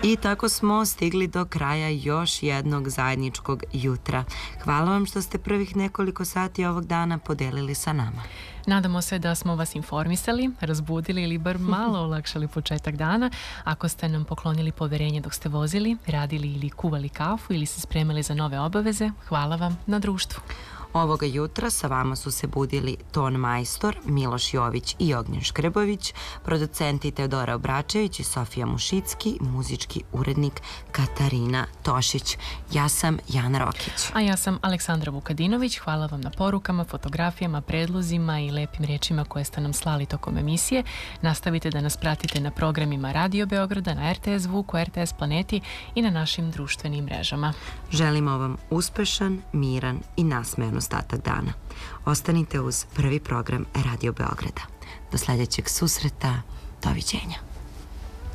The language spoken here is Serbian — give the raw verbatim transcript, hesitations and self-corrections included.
I tako smo stigli do kraja još jednog zajedničkog jutra. Hvala vam što ste prvih nekoliko sati ovog dana podelili sa nama. Nadamo se da smo vas informisali, razbudili ili bar malo olakšali početak dana. Ako ste nam poklonili poverenje dok ste vozili, radili ili kuvali kafu ili se spremili za nove obaveze, hvala vam na društvu. Ovoga jutra sa vama su se budili ton majstor Miloš Jović i Ognjen Škrbović, producenti Teodora Obračević i Sofija Mušicki, muzički urednik Katarina Tošić. Ja sam Jana Rokić. A ja sam Aleksandra Vukadinović. Hvala vam na porukama, fotografijama, predlozima i lepim rečima koje ste nam slali tokom emisije. Nastavite da nas pratite na programima Radio Beograda, na R T S Vuku, R T S Planeti i na našim društvenim mrežama. Želimo vam uspešan, miran i nasmejan ostatak dana. Ostanite uz prvi program Radio Beograda. Do sljedećeg susreta. Doviđenja.